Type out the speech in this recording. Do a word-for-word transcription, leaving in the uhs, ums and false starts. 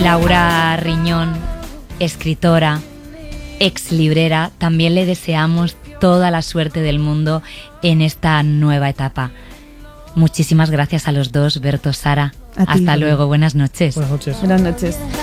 Laura Riñón, escritora, ex librera, también le deseamos toda la suerte del mundo en esta nueva etapa. Muchísimas gracias a los dos, Berto, Sara. A ti, Hasta Rubén. luego, buenas noches. Buenas noches. Buenas noches.